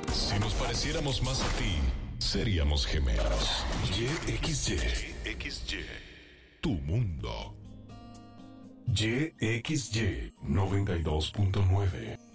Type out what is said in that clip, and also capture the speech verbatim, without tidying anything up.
Si nos pareciéramos más a ti, seríamos gemelos. Y X Y. X Y. Tu mundo. Y X Y noventa y dos punto nueve.